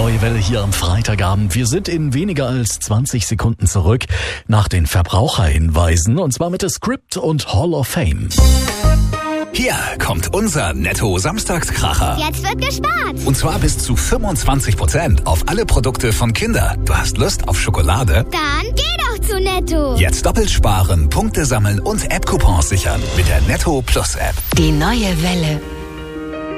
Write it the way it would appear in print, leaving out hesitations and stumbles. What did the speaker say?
Neue Welle hier am Freitagabend. Wir sind in weniger als 20 Sekunden zurück nach den Verbraucherhinweisen und zwar mit der Script und Hall of Fame. Hier kommt unser Netto-Samstagskracher. Jetzt wird gespart. Und zwar bis zu 25% auf alle Produkte von Kinder. Du hast Lust auf Schokolade? Dann geh doch zu Netto. Jetzt doppelt sparen, Punkte sammeln und App-Coupons sichern mit der Netto Plus App. Die neue Welle.